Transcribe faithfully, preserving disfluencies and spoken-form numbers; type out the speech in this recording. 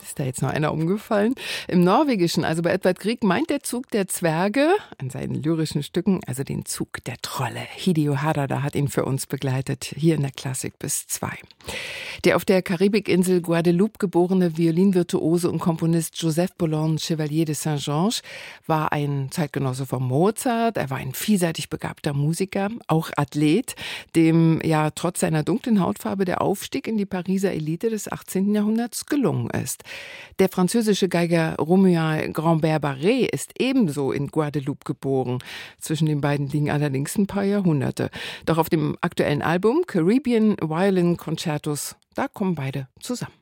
Ist da jetzt noch einer umgefallen? Im Norwegischen, also bei Edvard Grieg, meint der Zug der Zwerge in seinen lyrischen Stücken, also den Zug der Trolle. Hideo Harada hat ihn für uns begleitet, hier in der Klassik bis zwei. Der auf der Karibikinsel Guadeloupe geborene Violinvirtuose und Komponist Joseph Boulogne Chevalier de Saint-Georges war ein Zeitgenosse von Mozart. Er war ein vielseitig begabter Musiker, auch Athlet, dem ja trotz seiner dunklen Hautfarbe der Aufstieg in die Pariser Elite des achtzehnten Jahrhunderts gelungen ist. Der französische Geiger Romuald Grambert-Barré ist ebenso in Guadeloupe geboren. Zwischen den beiden liegen allerdings ein paar Jahrhunderte. Doch auf dem aktuellen Album Caribbean Violin Concertos, da kommen beide zusammen.